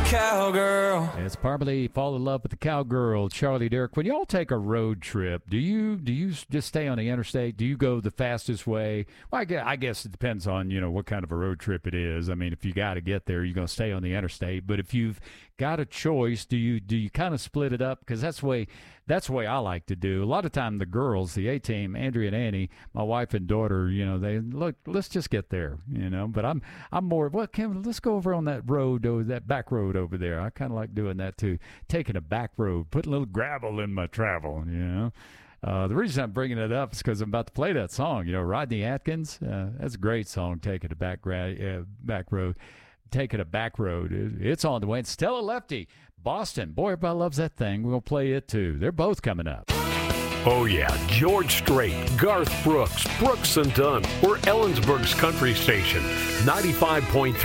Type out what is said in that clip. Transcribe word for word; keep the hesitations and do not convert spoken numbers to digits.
cowgirl. It's probably Fall in Love with the Cowgirl, Charlie Derrick. When y'all take a road trip, do you do you just stay on the interstate? Do you go the fastest way? Well, I guess, I guess it depends on, you know, what kind of a road trip it is. I mean, if you got to get there, you're going to stay on the interstate. But if you've got a choice, do you do you kind of split it up? Because that's the way that's the way I like to do. A lot of time the girls, the A-team, Andrea and Annie, my wife and daughter, you know, they look, let's just get there, you know. But I'm I'm more, well, Kim, let's go over on that road, over that back road over there. I kind of like doing that too, taking a back road, putting a little gravel in my travel, you know. Uh, the reason I'm bringing it up is because I'm about to play that song, you know, Rodney Atkins. Uh, that's a great song, Taking a Back, gra- uh, back Road. Taking a Back Road. It, it's on the way. It's Stella Lefty, Boston. Boy, everybody loves that thing. We're going to play it too. They're both coming up. Oh, yeah. George Strait, Garth Brooks, Brooks and Dunn. We're Ellensburg's country station, ninety-five point three.